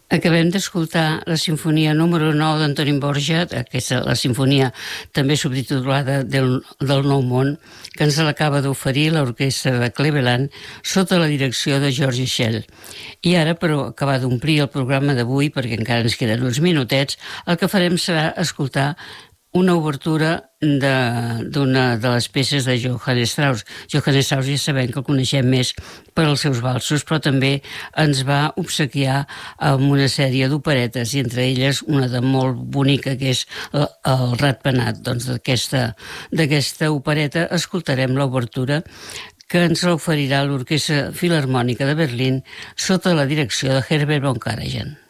Acabem d'escoltar la sinfonia número 9 d'Antonín Borja, aquesta, la sinfonia també subtitulada del Nou Món, que ens l'acaba d'oferir l'orquestra de Cleveland sota la direcció de George Szell. I ara, però, acabar d'omplir el programa d'avui, perquè encara ens queden uns minutets, el que farem serà escoltar una obertura d'una de les peces de Johann Strauss. Johann Strauss ja sabem que el coneixem més per als seus valsos, però també ens va obsequiar amb una sèrie d'operetes, i entre elles una de molt bonica, que és el Ratpenat. Doncs d'aquesta opereta escoltarem l'obertura, que ens l'oferirà l'Orquestra Filharmònica de Berlín sota la direcció de Herbert von Karajan.